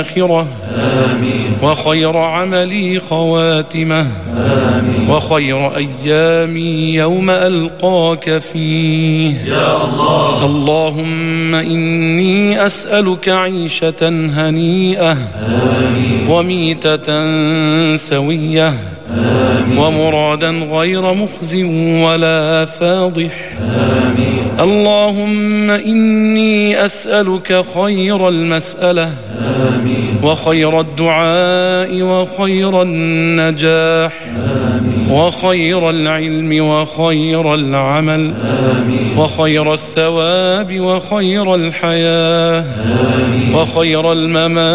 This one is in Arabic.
آخرة وخير عملي خواتمه وخير أيامي يوم ألقاك فيه يا الله. اللهم إني أسألك عيشة هنيئة وميتة سوية ومرادا غير مخز ولا فاضح. اللهم إني أسألك خير المسألة وخير الدعاء وخير النجاح وخير العلم وخير العمل وخير الثواب وخير الحياة وخير الممات